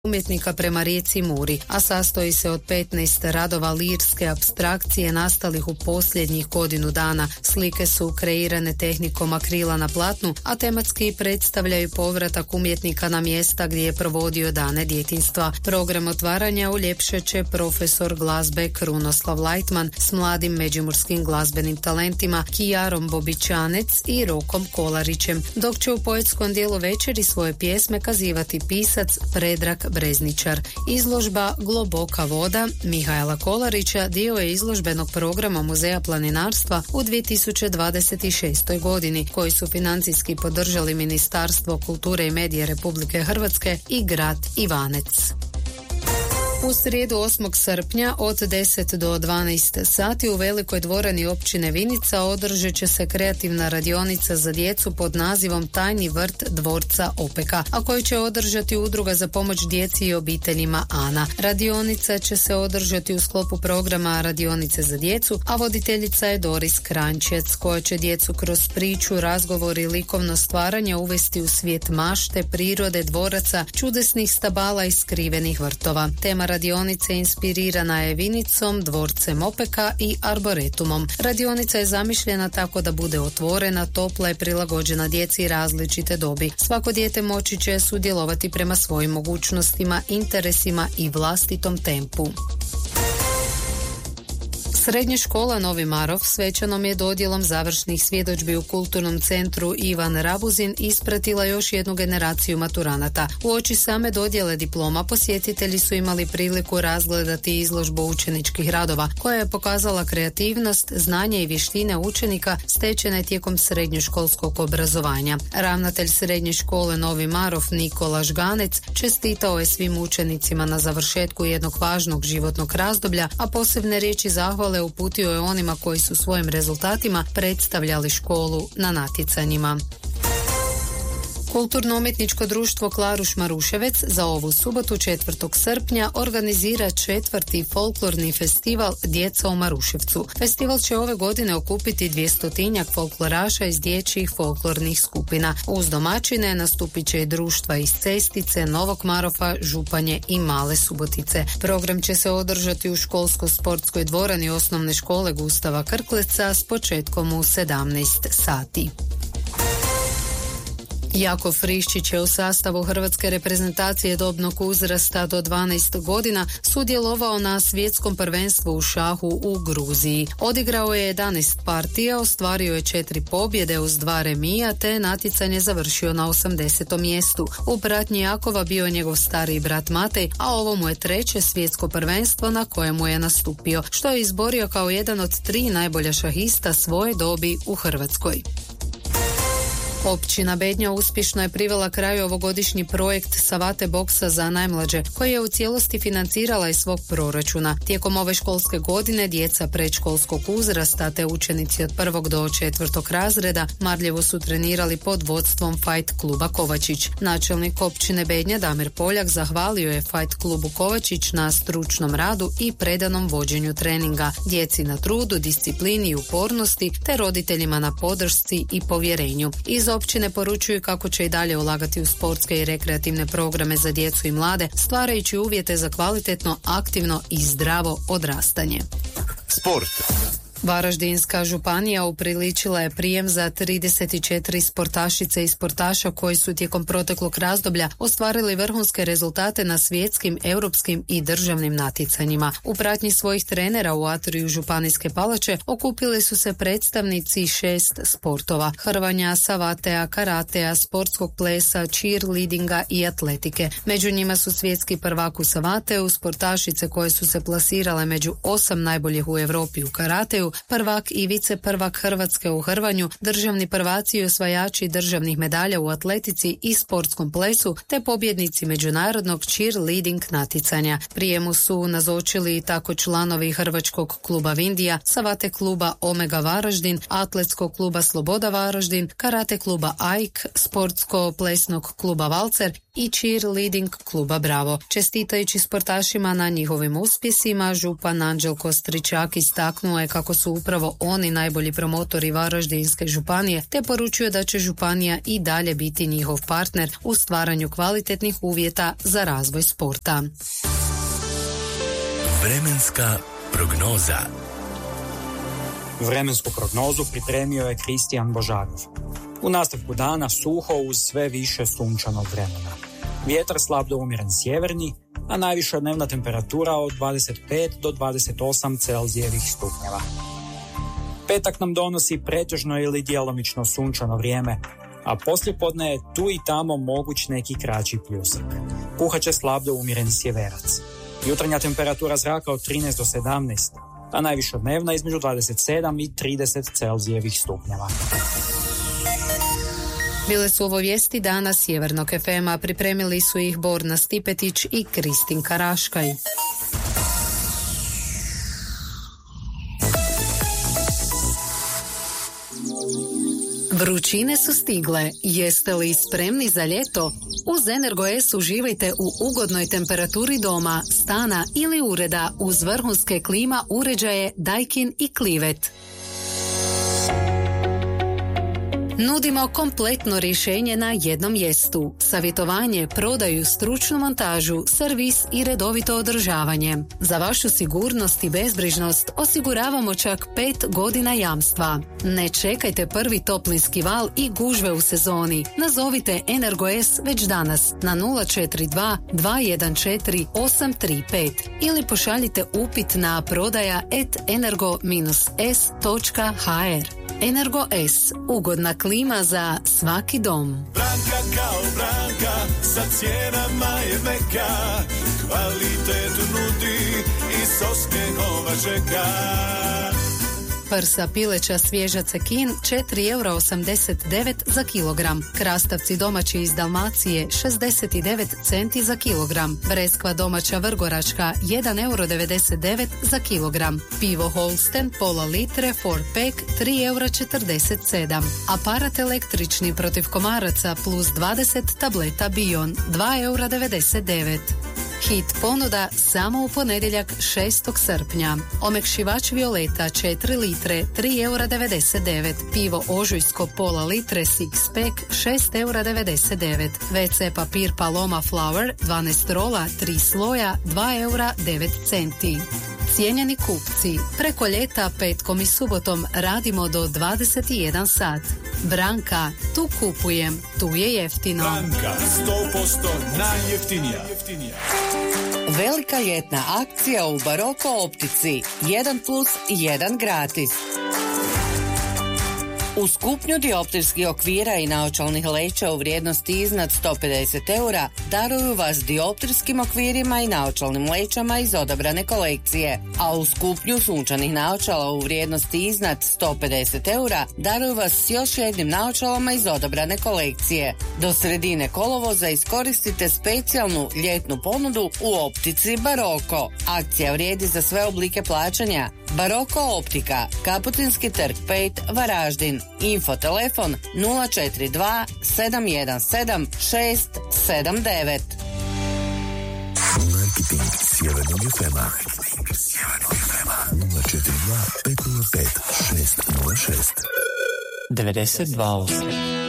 umjetnika prema rijeci Muri, a sastoji se od 15 radova lirske apstrakcije nastalih u posljednjih godinu dana. Slike su kreirane tehnikom akrila na platnu, a tematski predstavljaju povratak umjetnika na mjesta gdje je provodio dane djetinjstva. Program otvaranja uljepšat će profesor glazbe Krunoslav Lajtman s mladim međimurskim glazbenim talentima Kijarom Bobičanec i Rokom Kolarićem, dok će u poetskom dijelu večeri svoje pjesme kazivati pisac Predrag Brezničar. Izložba Globoka voda Mihajla Kolarića dio je izložbenog programa Muzeja planinarstva u 2026. godini, koji su financijski podržali Ministarstvo kulture i medije Republike Hrvatske i grad Ivanec. U srijedu 8. srpnja od 10 do 12 sati u Velikoj dvorani općine Vinica održat će se kreativna radionica za djecu pod nazivom Tajni vrt dvorca Opeka, a koju će održati Udruga za pomoć djeci i obiteljima Ana. Radionica će se održati u sklopu programa Radionice za djecu, a voditeljica je Doris Kranjčec, koja će djecu kroz priču, razgovor i likovno stvaranje uvesti u svijet mašte, prirode, dvoraca, čudesnih stabala i skrivenih vrtova. Tema radionice inspirirana je Vinicom, dvorcem Opeka i arboretumom. Radionica je zamišljena tako da bude otvorena, topla i prilagođena djeci različite dobi. Svako dijete moći će sudjelovati prema svojim mogućnostima, interesima i vlastitom tempu. Srednja škola Novi Marof svečanom je dodjelom završnih svjedodžbi u kulturnom centru Ivan Rabuzin ispratila još jednu generaciju maturanata. Uoči same dodjele diploma posjetitelji su imali priliku razgledati izložbu učeničkih radova, koja je pokazala kreativnost, znanje i vještine učenika stečene tijekom srednjoškolskog obrazovanja. Ravnatelj Srednje škole Novi Marof Nikola Žganec čestitao je svim učenicima na završetku jednog važnog životnog razdoblja, a posebne riječi zahvale uputio je onima koji su svojim rezultatima predstavljali školu na natjecanjima. Kulturno-umjetničko društvo Klaruš Maruševec za ovu subotu 4. srpnja organizira 4. folklorni festival Djeca u Maruševcu. Festival će ove godine okupiti 200-tinjak folkloraša iz dječjih folklornih skupina. Uz domaćine nastupit će i društva iz Cestice, Novog Marofa, Županje i Male Subotice. Program će se održati u školsko-sportskoj dvorani osnovne škole Gustava Krkleca s početkom u 17 sati. Jakov Friščić je u sastavu hrvatske reprezentacije dobnog uzrasta do 12 godina sudjelovao na svjetskom prvenstvu u šahu u Gruziji. Odigrao je 11 partija, ostvario je 4 pobjede uz 2 remija te natjecanje završio na 80. mjestu. U pratnji Jakova bio je njegov stariji brat Matej, a ovo mu je 3. svjetsko prvenstvo na kojemu je nastupio, što je izborio kao jedan od 3 najbolja šahista svoje dobi u Hrvatskoj. Općina Bednja uspješno je privela kraju ovogodišnji projekt Savate boksa za najmlađe, koji je u cijelosti financirala iz svog proračuna. Tijekom ove školske godine djeca predškolskog uzrasta te učenici od 1. do 4. razreda marljivo su trenirali pod vodstvom Fight kluba Kovačić. Načelnik općine Bednja Damir Poljak zahvalio je Fight klubu Kovačić na stručnom radu i predanom vođenju treninga, djeci na trudu, disciplini i upornosti te roditeljima na podršci i povjerenju. Iz općine poručuju kako će i dalje ulagati u sportske i rekreativne programe za djecu i mlade, stvarajući uvjete za kvalitetno, aktivno i zdravo odrastanje. Sport. Varaždinska županija upriličila je prijem za 34 sportašice i sportaša koji su tijekom proteklog razdoblja ostvarili vrhunske rezultate na svjetskim, europskim i državnim natjecanjima. U pratnji svojih trenera u atriju Županijske palače okupili su se predstavnici 6 sportova: hrvanja, savatea, karatea, sportskog plesa, cheerleadinga i atletike. Među njima su svjetski prvak u savateu, sportašice koje su se plasirale među 8 najboljih u Europi u karateju, prvak i viceprvak Hrvatske u hrvanju, državni prvaci i osvajači državnih medalja u atletici i sportskom plesu, te pobjednici međunarodnog cheerleading natjecanja. Prijemu su nazočili i tako članovi Hrvačkog kluba Vindija, savate kluba Omega Varaždin, atletskog kluba Sloboda Varaždin, karate kluba AIK, sportsko-plesnog kluba Valcer i cheerleading kluba Bravo. Čestitajući sportašima na njihovim uspjesima, župan Anđelko Stričak istaknuo je kako su upravo oni najbolji promotori Varaždinske županije, te poručuje da će županija i dalje biti njihov partner u stvaranju kvalitetnih uvjeta za razvoj sporta. Vremenska prognoza. Vremensku prognozu pripremio je Kristijan Božarov. U nastavku dana suho uz sve više sunčanog vremena. Vjetar slab do umjeren sjeverni, a najviša dnevna temperatura od 25 do 28 Celzijevih stupnjeva. Petak nam donosi pretežno ili djelomično sunčano vrijeme, a poslijepodne je tu i tamo moguć neki kraći pljusak. Puhaće slab do umjeren sjeverac. Jutarnja temperatura zraka od 13 do 17, a najviša dnevna između 27 i 30 Celzijevih stupnjeva. Bile su ovo vijesti dana Sjevernog FM-a, pripremili su ih Borna Stipetić i Kristin Karaškaj. Vrućine su stigle. Jeste li spremni za ljeto? Uz Energo-S uživajte u ugodnoj temperaturi doma, stana ili ureda uz vrhunske klima uređaje Daikin i Clivet. Nudimo kompletno rješenje na jednom mjestu. Savjetovanje, prodaju, stručnu montažu, servis i redovito održavanje. Za vašu sigurnost i bezbrižnost osiguravamo čak 5 godina jamstva. Ne čekajte prvi toplinski val i gužve u sezoni. Nazovite Energo-S već danas na 042 214 835 ili pošaljite upit na prodaja@energo-s.hr. Energo-S, ugodna klima za svaki dom. Branka kao Branka, sa cijenama je meka, kvalitet nudi i s osmijehom vas čeka. Prsa pileća svježa cekin 4,89 € za kilogram. Krastavci domaći iz Dalmacije 69 centi za kilogram. Breskva domaća vrgoračka 1,99 € za kilogram. Pivo Holsten pola litre 4-pack 3,47 €. Aparat električni protiv komaraca plus 20 tableta Bion 2,99 €. Hit ponuda samo u ponedjeljak 6. srpnja. Omekšivač Violeta 4 litre 3,99 €. Pivo Ožujsko pola litre Six Pack 6,99 €. WC papir Paloma Flower 12 rola 3 sloja 2,09 €. Cijenjeni kupci, preko ljeta petkom i subotom radimo do 21 sat. Branka, tu kupujem, tu je jeftino. Branka, 100% najjeftinija. Velika ljetna akcija u Baroko optici. 1+1 gratis. Uz kupnju dioptrijskih okvira i naočalnih leća u vrijednosti iznad 150 € daruju vas dioptrijskim okvirima i naočalnim lećama iz odabrane kolekcije, a uz kupnju sunčanih naočala u vrijednosti iznad 150 € daruju vas s još jednim naočalama iz odabrane kolekcije. Do sredine kolovoza iskoristite specijalnu ljetnu ponudu u optici Baroko. Akcija vrijedi za sve oblike plaćanja. Baroko optika, Kaputinski trg 5, Varaždin. Info telefon 042 717 679. Marketing Sjevernog FM-a 042 505 606 92.